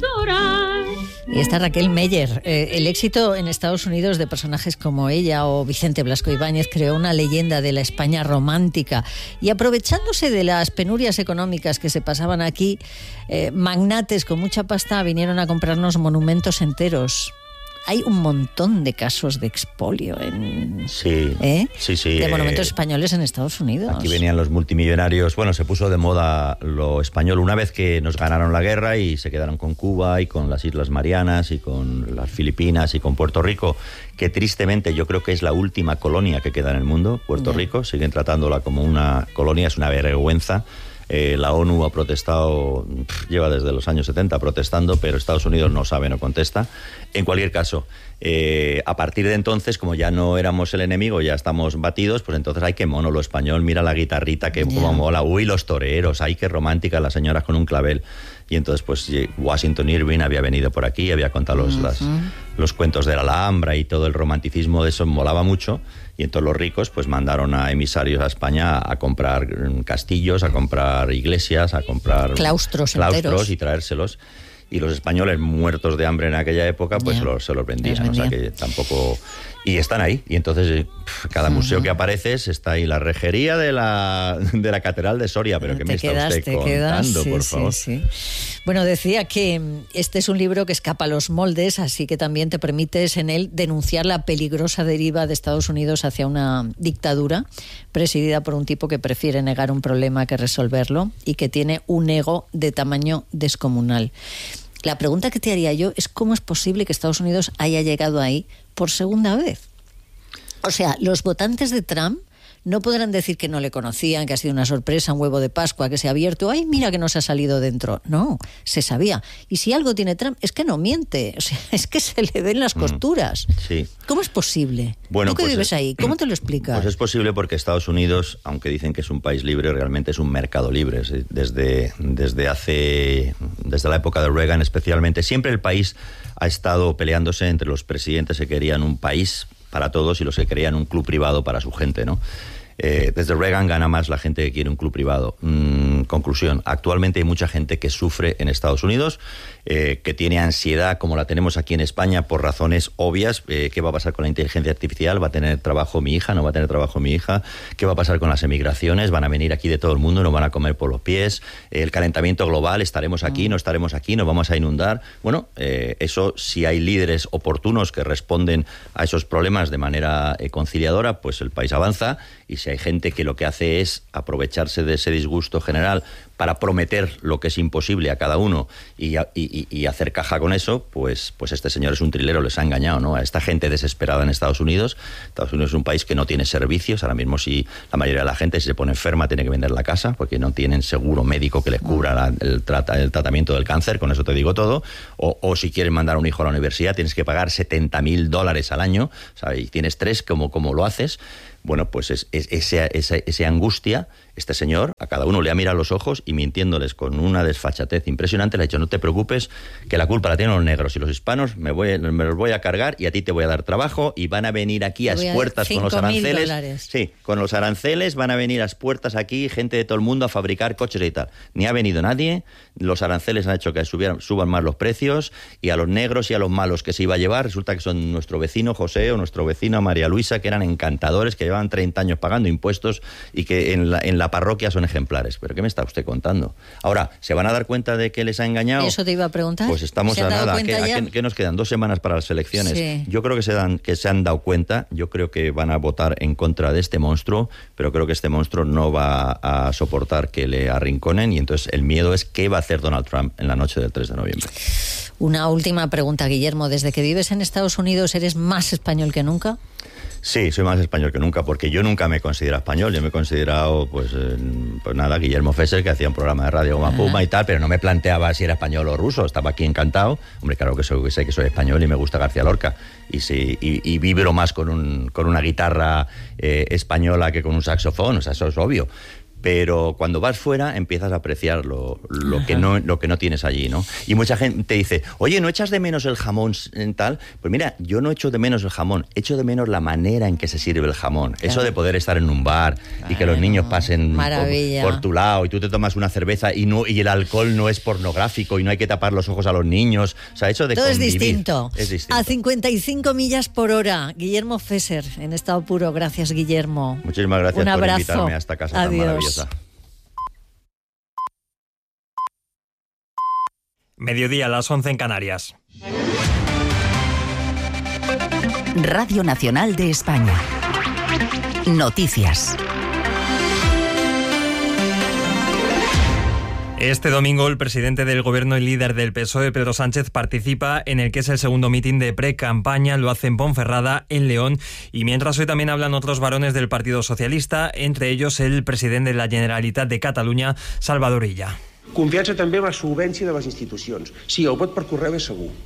Y está Raquel Meyer. El éxito en Estados Unidos de personajes como ella o Vicente Blasco Ibáñez creó una leyenda de la España romántica. Y aprovechándose de las penurias económicas que se pasaban aquí, magnates con mucha pasta vinieron a comprarnos monumentos enteros. Hay un montón de casos de expolio sí, de monumentos españoles en Estados Unidos. Aquí venían los multimillonarios. Bueno, se puso de moda lo español una vez que nos ganaron la guerra y se quedaron con Cuba y con las Islas Marianas y con las Filipinas y con Puerto Rico, que tristemente yo creo que es la última colonia que queda en el mundo. Puerto Rico, siguen tratándola como una colonia, es una vergüenza. La ONU ha protestado, lleva desde los años 70 protestando, pero Estados Unidos no sabe, no contesta. En cualquier caso, a partir de entonces, como ya no éramos el enemigo, ya estamos batidos, pues entonces hay que mono lo español, mira la guitarrita que como mola, uy, los toreros, ay, qué románticas las señoras con un clavel. Y entonces pues Washington Irving había venido por aquí, había contado los cuentos de la Alhambra y todo el romanticismo de eso molaba mucho. Y entonces los ricos pues mandaron a emisarios a España a comprar castillos, a comprar iglesias, a comprar claustros y traérselos. Y los españoles muertos de hambre en aquella época pues se los vendían. O sea que tampoco... Y están ahí. Y entonces cada museo que apareces está ahí la rejería de la Catedral de Soria. Pero ¿qué me está usted contando, por favor? Sí. Bueno, decía que este es un libro que escapa a los moldes, así que también te permites en él denunciar la peligrosa deriva de Estados Unidos hacia una dictadura presidida por un tipo que prefiere negar un problema que resolverlo y que tiene un ego de tamaño descomunal. La pregunta que te haría yo es cómo es posible que Estados Unidos haya llegado ahí por segunda vez. O sea, los votantes de Trump no podrán decir que no le conocían, que ha sido una sorpresa, un huevo de Pascua, que se ha abierto. ¡Ay, mira que nos ha salido dentro! No, se sabía. Y si algo tiene Trump, es que no miente. O sea, es que se le ven las costuras. Sí. ¿Cómo es posible? Bueno, ¿Tú que vives ahí? ¿Cómo te lo explicas? Pues es posible porque Estados Unidos, aunque dicen que es un país libre, realmente es un mercado libre. Desde la época de Reagan especialmente, siempre el país ha estado peleándose entre los presidentes que querían un país para todos y los que querían un club privado para su gente, ¿no? Desde Reagan gana más la gente que quiere un club privado. Conclusión, actualmente hay mucha gente que sufre en Estados Unidos, que tiene ansiedad como la tenemos aquí en España por razones obvias. ¿Qué va a pasar con la inteligencia artificial? ¿Va a tener trabajo mi hija? ¿No va a tener trabajo mi hija? ¿Qué va a pasar con las emigraciones? ¿Van a venir aquí de todo el mundo? ¿Nos van a comer por los pies? ¿El calentamiento global? ¿Estaremos aquí? ¿No estaremos aquí? ¿Nos vamos a inundar? Bueno, eso, si hay líderes oportunos que responden a esos problemas de manera conciliadora, pues el país avanza. Y si hay gente que lo que hace es aprovecharse de ese disgusto general para prometer lo que es imposible a cada uno y hacer caja con eso, pues este señor es un trilero, les ha engañado, ¿no? A esta gente desesperada en Estados Unidos. Estados Unidos es un país que no tiene servicios. Ahora mismo, si la mayoría de la gente, si se pone enferma, tiene que vender la casa porque no tienen seguro médico que les cubra el tratamiento del cáncer. Con eso te digo todo. O si quieres mandar a un hijo a la universidad, tienes que pagar $70,000 al año, ¿sabes? Y tienes tres, ¿cómo lo haces? Bueno, pues esa angustia, este señor a cada uno le ha mirado los ojos y mintiéndoles con una desfachatez impresionante le ha dicho: no te preocupes, que la culpa la tienen los negros y los hispanos, me los voy a cargar y a ti te voy a dar trabajo y van a venir aquí a expuertas con los aranceles. Sí, con los aranceles van a venir a expuertas aquí gente de todo el mundo a fabricar coches y tal. Ni ha venido nadie, los aranceles han hecho que suban más los precios y a los negros y a los malos que se iba a llevar, resulta que son nuestro vecino José o nuestro vecino María Luisa, que eran encantadores, que llevan 30 años pagando impuestos y que en la parroquia son ejemplares. ¿Pero qué me está usted contando? Ahora, ¿se van a dar cuenta de que les ha engañado? Eso te iba a preguntar. Pues estamos a nada. ¿Qué nos quedan? 2 semanas para las elecciones. Sí. Yo creo que se han dado cuenta. Yo creo que van a votar en contra de este monstruo, pero creo que este monstruo no va a soportar que le arrinconen y entonces el miedo es qué va a hacer Donald Trump en la noche del 3 de noviembre. Una última pregunta, Guillermo. ¿Desde que vives en Estados Unidos eres más español que nunca? Sí, soy más español que nunca, porque yo nunca me he considerado español. Yo me he considerado, pues nada, Guillermo Fesser, que hacía un programa de radio como Puma y tal, pero no me planteaba si era español o ruso. Estaba aquí encantado. Hombre, claro que sé que soy español y me gusta García Lorca. Y vibro más con una guitarra española que con un saxofón, o sea, eso es obvio. pero cuando vas fuera empiezas a apreciar lo que no tienes allí, ¿no? Y mucha gente te dice, oye, ¿no echas de menos el jamón en tal? Pues mira, yo no echo de menos el jamón, echo de menos la manera en que se sirve el jamón. Claro. Eso de poder estar en un bar y que los niños pasen por tu lado y tú te tomas una cerveza y el alcohol no es pornográfico y no hay que tapar los ojos a los niños. O sea, eso de todo convivir, es distinto. A 55 millas por hora. Guillermo Fesser, en estado puro. Gracias, Guillermo. Muchísimas gracias por invitarme a esta casa tan maravillosa. Mediodía, a las 11 en Canarias. Radio Nacional de España. Noticias. Este domingo el presidente del Gobierno y líder del PSOE, Pedro Sánchez, participa en el que es el segundo mitin de pre-campaña. Lo hace en Ponferrada, en León. Y mientras hoy también hablan otros varones del Partido Socialista, entre ellos el presidente de la Generalitat de Catalunya, Salvador Illa. Confiança també en la solvència de les institucions. Sí, el vot per correu és segur.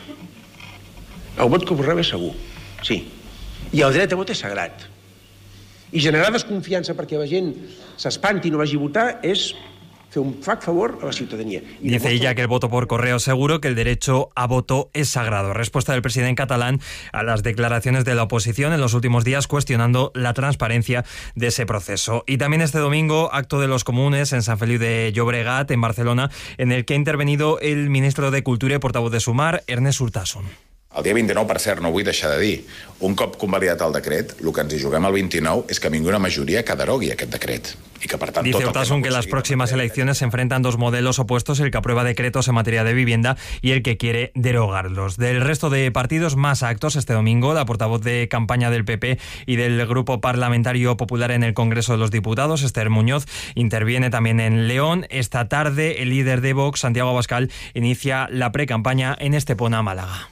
El vot per correu és segur, sí. I el dret a vot és sagrat. I generar desconfiança perquè la gent s'espanti i no vagi a votar és fer un flac favor a la ciudadanía. Dice ella que el voto por correo es seguro, que el derecho a voto es sagrado. Respuesta del presidente catalán a las declaraciones de la oposición en los últimos días cuestionando la transparencia de ese proceso. Y también este domingo, acto de los comunes en Sant Feliu de Llobregat, en Barcelona, en el que ha intervenido el ministro de Cultura y portavoz de Sumar, Ernest Urtasun. El dia 29, per cert, no vull deixar de dir, un cop convalidat el decret, el que ens hi juguem el 29 és que vingui una majoria que derogui aquest decret. Y que, per tant, dice Urtasun que en las próximas elecciones se enfrentan dos modelos opuestos, el que aprueba decretos en materia de vivienda y el que quiere derogarlos. Del resto de partidos, más actos este domingo. La portavoz de campaña del PP y del Grupo Parlamentario Popular en el Congreso de los Diputados, Esther Muñoz, interviene también en León. Esta tarde, el líder de Vox, Santiago Abascal, inicia la pre-campaña en Estepona, Málaga.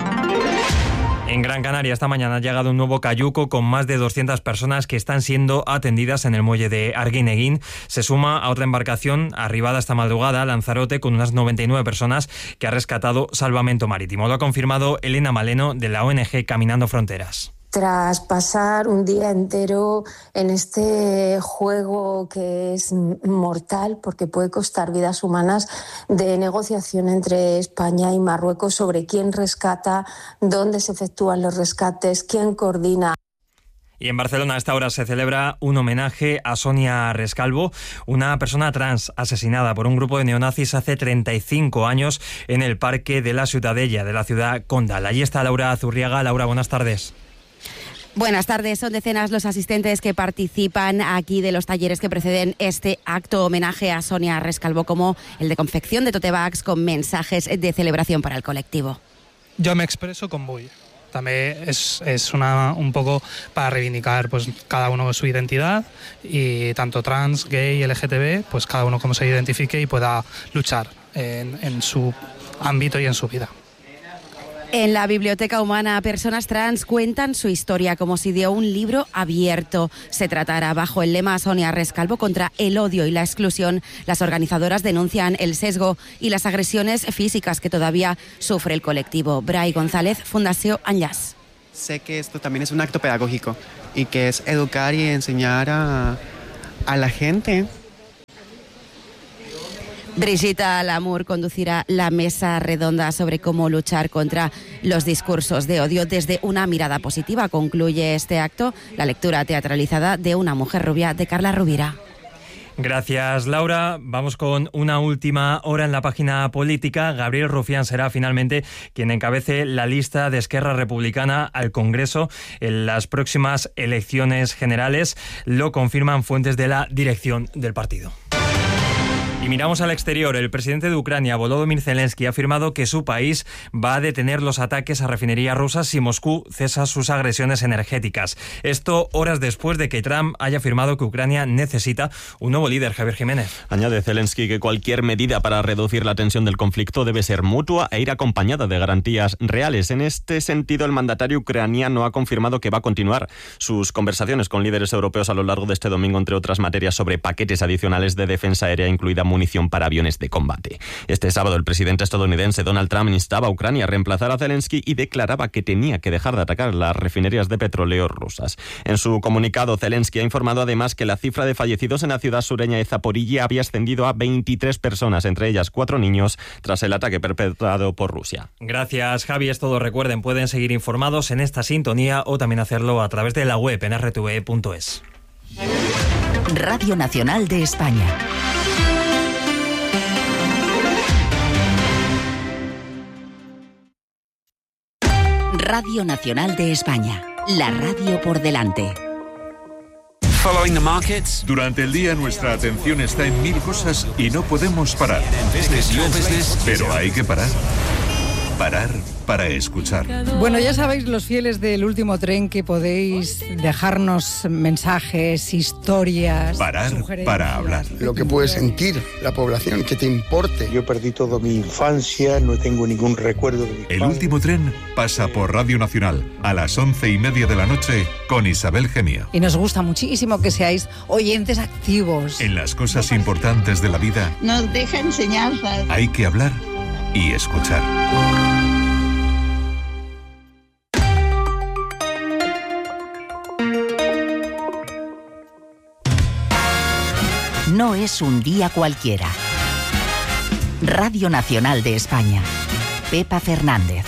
En Gran Canaria esta mañana ha llegado un nuevo cayuco con más de 200 personas que están siendo atendidas en el muelle de Arguineguín. Se suma a otra embarcación arribada esta madrugada, Lanzarote, con unas 99 personas que ha rescatado Salvamento Marítimo. Lo ha confirmado Elena Maleno de la ONG Caminando Fronteras. Tras pasar un día entero en este juego que es mortal porque puede costar vidas humanas, de negociación entre España y Marruecos sobre quién rescata, dónde se efectúan los rescates, quién coordina. Y en Barcelona a esta hora se celebra un homenaje a Sonia Rescalvo, una persona trans asesinada por un grupo de neonazis hace 35 años en el Parque de la Ciutadella de la ciudad condal. Allí está Laura Zurriaga. Laura, buenas tardes. Buenas tardes. Son decenas los asistentes que participan aquí de los talleres que preceden este acto homenaje a Sonia Rescalvo, como el de confección de tote bags con mensajes de celebración para el colectivo. Yo me expreso con vull. També es un poco para reivindicar pues cada uno su identidad, y tanto trans, gay, LGTB, pues cada uno como se identifique y pueda luchar en su ámbito y en su vida. En la Biblioteca Humana, personas trans cuentan su historia como si de un libro abierto se tratara. Bajo el lema Sonia Rescalvo contra el odio y la exclusión, las organizadoras denuncian el sesgo y las agresiones físicas que todavía sufre el colectivo. Bray González, Fundació Enllaç. Sé que esto también es un acto pedagógico y que es educar y enseñar a la gente. Brigitte Lamour conducirá la mesa redonda sobre cómo luchar contra los discursos de odio desde una mirada positiva. Concluye este acto la lectura teatralizada de Una mujer rubia de Carla Rovira. Gracias, Laura. Vamos con una última hora en la página política. Gabriel Rufián será finalmente quien encabece la lista de Esquerra Republicana al Congreso en las próximas elecciones generales. Lo confirman fuentes de la dirección del partido. Y miramos al exterior. El presidente de Ucrania, Volodymyr Zelensky, ha afirmado que su país va a detener los ataques a refinerías rusas si Moscú cesa sus agresiones energéticas. Esto horas después de que Trump haya afirmado que Ucrania necesita un nuevo líder. Javier Jiménez. Añade Zelensky que cualquier medida para reducir la tensión del conflicto debe ser mutua e ir acompañada de garantías reales. En este sentido, el mandatario ucraniano ha confirmado que va a continuar sus conversaciones con líderes europeos a lo largo de este domingo, entre otras materias sobre paquetes adicionales de defensa aérea, incluida munición para aviones de combate. Este sábado el presidente estadounidense Donald Trump instaba a Ucrania a reemplazar a Zelensky y declaraba que tenía que dejar de atacar las refinerías de petróleo rusas. En su comunicado, Zelensky ha informado además que la cifra de fallecidos en la ciudad sureña de Zaporilla había ascendido a 23 personas, entre ellas 4 niños, tras el ataque perpetrado por Rusia. Gracias, Javi. Es todo. Recuerden, pueden seguir informados en esta sintonía o también hacerlo a través de la web en rtve.es. Radio Nacional de España. Radio Nacional de España. La radio por delante. Durante el día nuestra atención está en 1000 cosas y no podemos parar. Pero hay que parar. Parar para escuchar. Bueno, ya sabéis, los fieles del Último Tren, que podéis dejarnos mensajes, historias, parar para hablar. Lo que puede sentir la población, que te importe. Yo perdí toda mi infancia, no tengo ningún recuerdo de mi El Último Tren pasa por Radio Nacional a las 11:30 de la noche con Isabel Gemio. Y nos gusta muchísimo que seáis oyentes activos. En las cosas importantes de la vida nos deja enseñanzas. Hay que hablar y escuchar. No es un día cualquiera. Radio Nacional de España. Pepa Fernández.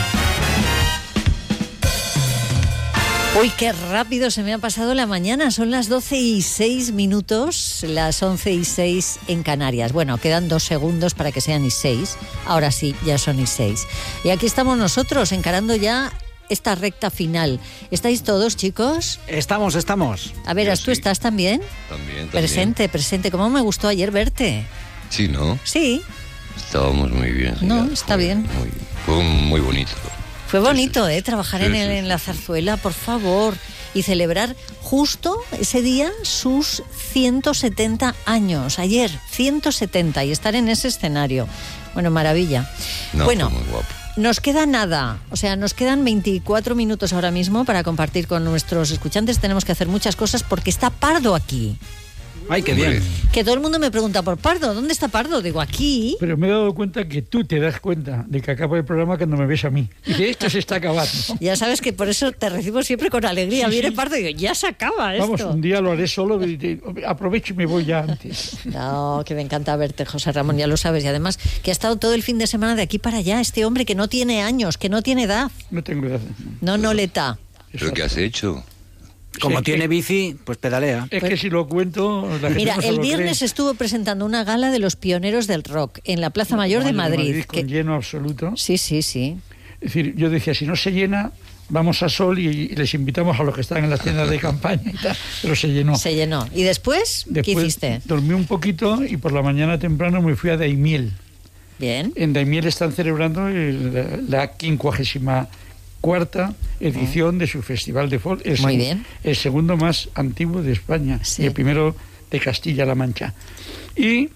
Uy, qué rápido se me ha pasado la mañana. Son las 12:06, las 11:06 en Canarias. Bueno, quedan 2 segundos para que sean 6. Ahora sí, ya son 6. Y aquí estamos nosotros, encarando ya esta recta final. ¿Estáis todos, chicos? Estamos. A ver, ¿tú estás también? También. Presente. ¿Cómo me gustó ayer verte? Sí, ¿no? Sí. Estábamos muy bien. No, está bien. Fue muy bonito. Fue bonito, trabajar Sí, en la zarzuela, por favor, y celebrar justo ese día sus 170 años. Ayer, 170, y estar en ese escenario. Bueno, maravilla. No, bueno, fue muy guapo. Nos queda nada, o sea, nos quedan 24 minutos ahora mismo para compartir con nuestros escuchantes. Tenemos que hacer muchas cosas porque está Pardo aquí. ¡Ay, qué bien! Que todo el mundo me pregunta por Pardo. ¿Dónde está Pardo? Digo, aquí. Pero me he dado cuenta que tú te das cuenta de que acaba el programa cuando me ves a mí. Y que esto se está acabando. Ya sabes que por eso te recibo siempre con alegría. Sí, Viene sí. Pardo y digo, ya se acaba esto. Vamos, un día lo haré solo. Aprovecho y me voy ya antes. No, que me encanta verte, José Ramón, ya lo sabes. Y además que ha estado todo el fin de semana de aquí para allá. Este hombre que no tiene años, que no tiene edad. No tengo edad. No le está. ¿Pero qué has hecho? Como tiene bici, pues pedalea. Es que si lo cuento, la gente Mira, no se el lo viernes cree. estuvo presentando una gala de los pioneros del rock en la Plaza Mayor de Madrid. Con lleno absoluto. Sí. Es decir, yo decía, si no se llena, vamos a Sol y les invitamos a los que están en las tiendas de campaña y tal, pero se llenó. Se llenó. ¿Y después qué hiciste? Dormí un poquito y por la mañana temprano me fui a Daimiel. Bien. En Daimiel están celebrando la 54ª edición de su festival de folk. Muy bien. El segundo más antiguo de España, Sí. y el primero de Castilla-La Mancha. Y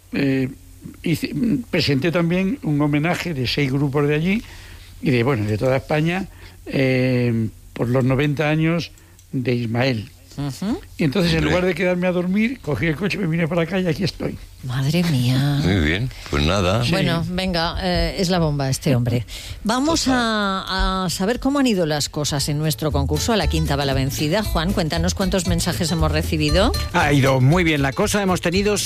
presenté también un homenaje de 6 grupos de allí y de toda España por los 90 años de Ismael. Uh-huh. Y entonces, en lugar de quedarme a dormir, cogí el coche, me vine para acá y aquí estoy. Madre mía. Muy bien, pues nada. Bueno, venga, es la bomba este hombre. Vamos a saber cómo han ido las cosas en nuestro concurso a la quinta va la vencida. Juan, cuéntanos cuántos mensajes hemos recibido. Ha ido muy bien la cosa. Hemos tenido